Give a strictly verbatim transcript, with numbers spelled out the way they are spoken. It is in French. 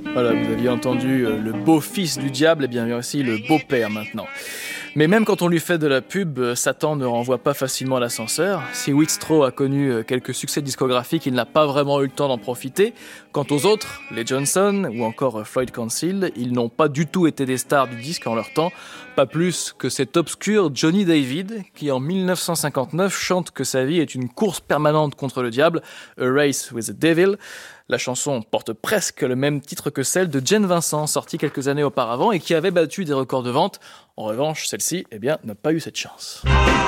Voilà, vous aviez entendu euh, le beau-fils du diable, et bien il y a aussi le beau-père maintenant. Mais même quand on lui fait de la pub, euh, Satan ne renvoie pas facilement à l'ascenseur. Si Wittstro a connu euh, quelques succès discographiques, il n'a pas vraiment eu le temps d'en profiter. Quant aux autres, les Johnson ou encore euh, Floyd Council, ils n'ont pas du tout été des stars du disque en leur temps, pas plus que cet obscur Johnny David, qui en dix-neuf cent cinquante-neuf chante que sa vie est une course permanente contre le diable, A Race with the Devil. La chanson porte presque le même titre que celle de Jane Vincent, sortie quelques années auparavant et qui avait battu des records de vente. En revanche, celle-ci, eh bien, n'a pas eu cette chance.